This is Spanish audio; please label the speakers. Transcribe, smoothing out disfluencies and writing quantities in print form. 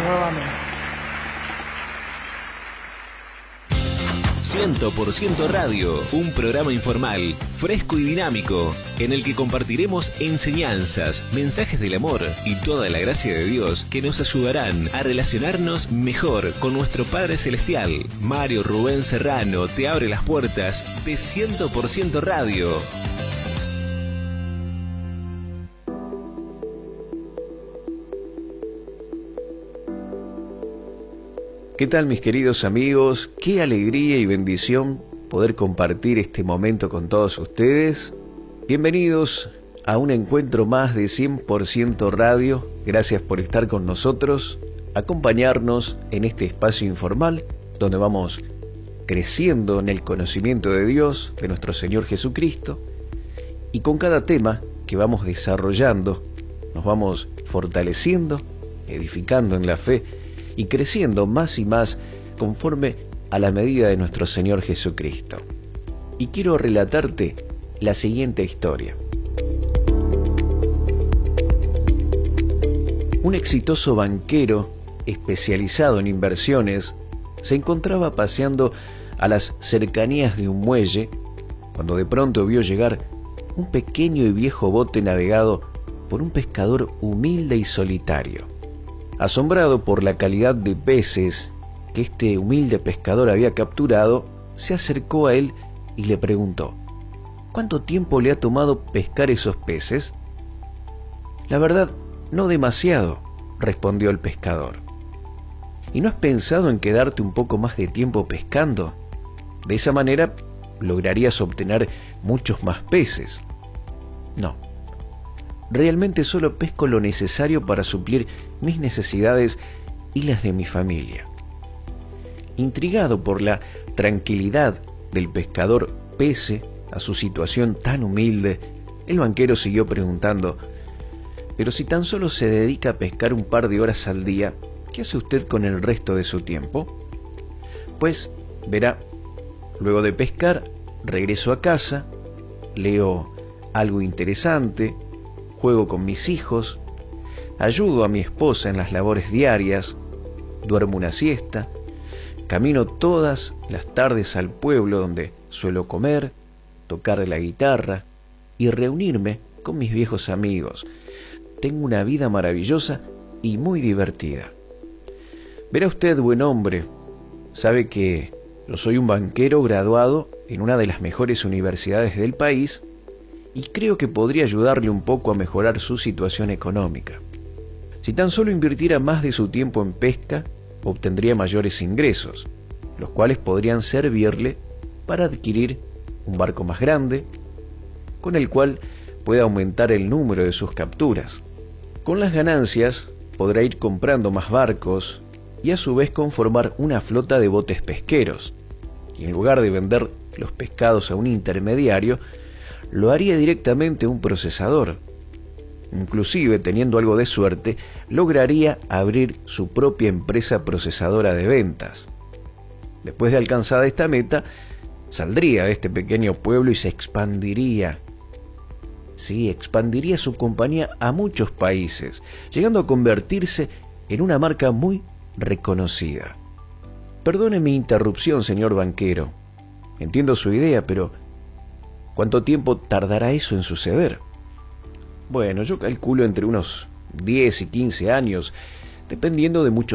Speaker 1: nuevamente.
Speaker 2: 100% Radio, un programa informal, fresco y dinámico, en el que compartiremos enseñanzas, mensajes del amor y toda la gracia de Dios que nos ayudarán a relacionarnos mejor con nuestro Padre Celestial. Mario Rubén Serrano te abre las puertas de 100% Radio.
Speaker 3: ¿Qué tal, mis queridos amigos? Qué alegría y bendición poder compartir este momento con todos ustedes. Bienvenidos a un encuentro más de 100% Radio. Gracias por estar con nosotros, acompañarnos en este espacio informal donde vamos creciendo en el conocimiento de Dios, de nuestro Señor Jesucristo, y con cada tema que vamos desarrollando nos vamos fortaleciendo, edificando en la fe y creciendo más y más conforme a la medida de nuestro Señor Jesucristo. Y quiero relatarte la siguiente historia. Un exitoso banquero especializado en inversiones se encontraba paseando a las cercanías de un muelle cuando de pronto vio llegar un pequeño y viejo bote navegado por un pescador humilde y solitario. Asombrado por la calidad de peces que este humilde pescador había capturado, se acercó a él y le preguntó: ¿cuánto tiempo le ha tomado pescar esos peces? La verdad, no demasiado, respondió el pescador. ¿Y no has pensado en quedarte un poco más de tiempo pescando? De esa manera lograrías obtener muchos más peces. No. Realmente solo pesco lo necesario para suplir mis necesidades y las de mi familia. Intrigado por la tranquilidad del pescador pese a su situación tan humilde, el banquero siguió preguntando: pero si tan solo se dedica a pescar un par de horas al día, ¿qué hace usted con el resto de su tiempo? Pues, verá, luego de pescar, regreso a casa, leo algo interesante, juego con mis hijos, ayudo a mi esposa en las labores diarias, duermo una siesta, camino todas las tardes al pueblo donde suelo comer, tocar la guitarra y reunirme con mis viejos amigos. Tengo una vida maravillosa y muy divertida. Verá usted, buen hombre, sabe que yo soy un banquero graduado en una de las mejores universidades del país y creo que podría ayudarle un poco a mejorar su situación económica. Si tan solo invirtiera más de su tiempo en pesca, obtendría mayores ingresos, los cuales podrían servirle para adquirir un barco más grande, con el cual pueda aumentar el número de sus capturas. Con las ganancias podrá ir comprando más barcos y a su vez conformar una flota de botes pesqueros, y en lugar de vender los pescados a un intermediario, lo haría directamente un procesador. Inclusive, teniendo algo de suerte, lograría abrir su propia empresa procesadora de ventas. Después de alcanzada esta meta, saldría de este pequeño pueblo y se expandiría. Sí, expandiría su compañía a muchos países, llegando a convertirse en una marca muy reconocida. Perdone mi interrupción, señor banquero. Entiendo su idea, pero ¿cuánto tiempo tardará eso en suceder? Bueno, yo calculo entre unos 10 y 15 años, dependiendo de muchos